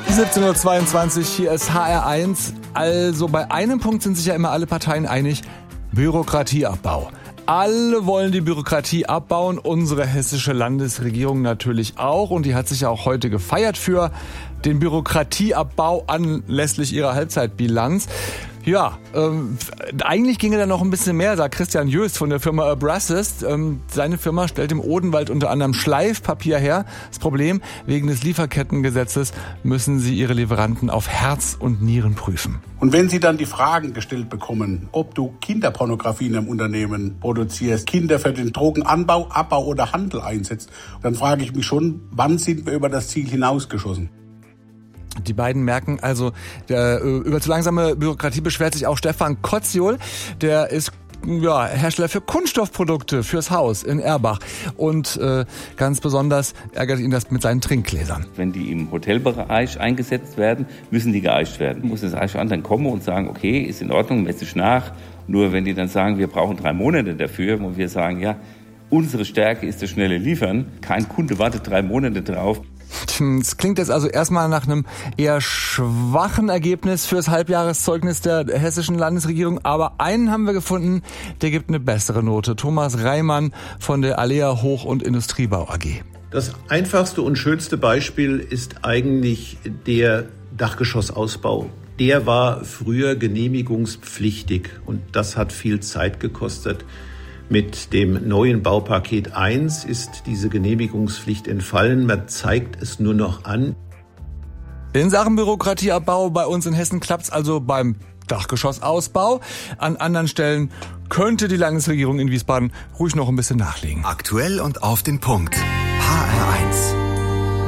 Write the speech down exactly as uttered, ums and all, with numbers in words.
siebzehn Uhr zweiundzwanzig, hier ist H R eins. Also bei einem Punkt sind sich ja immer alle Parteien einig: Bürokratieabbau. Alle wollen die Bürokratie abbauen, unsere hessische Landesregierung natürlich auch. Und die hat sich ja auch heute gefeiert für den Bürokratieabbau anlässlich ihrer Halbzeitbilanz. Ja, ähm, eigentlich ginge da noch ein bisschen mehr, sagt Christian Jöst von der Firma Abrasist. Ähm, seine Firma stellt im Odenwald unter anderem Schleifpapier her. Das Problem: Wegen des Lieferkettengesetzes müssen sie ihre Lieferanten auf Herz und Nieren prüfen. Und wenn Sie dann die Fragen gestellt bekommen, ob du Kinderpornografie in einem Unternehmen produzierst, Kinder für den Drogenanbau, Abbau oder Handel einsetzt, dann frage ich mich schon, wann sind wir über das Ziel hinausgeschossen? Die beiden merken also, der, über zu langsame Bürokratie beschwert sich auch Stefan Kotziol. Der ist ja, Hersteller für Kunststoffprodukte fürs Haus in Erbach. Und äh, ganz besonders ärgert ihn das mit seinen Trinkgläsern. Wenn die im Hotelbereich eingesetzt werden, müssen die geeicht werden. Muss das Eichhorn dann kommen und sagen, okay, ist in Ordnung, messe ich nach. Nur wenn die dann sagen, wir brauchen drei Monate dafür, wo wir sagen, ja, unsere Stärke ist das schnelle Liefern. Kein Kunde wartet drei Monate drauf. Es klingt jetzt also erstmal nach einem eher schwachen Ergebnis fürs Halbjahreszeugnis der hessischen Landesregierung. Aber einen haben wir gefunden, der gibt eine bessere Note. Thomas Reimann von der Alea Hoch- und Industriebau A G. Das einfachste und schönste Beispiel ist eigentlich der Dachgeschossausbau. Der war früher genehmigungspflichtig und das hat viel Zeit gekostet. Mit dem neuen Baupaket eins ist diese Genehmigungspflicht entfallen. Man zeigt es nur noch an. In Sachen Bürokratieabbau bei uns in Hessen klappt's also beim Dachgeschossausbau. An anderen Stellen könnte die Landesregierung in Wiesbaden ruhig noch ein bisschen nachlegen. Aktuell und auf den Punkt. H R eins.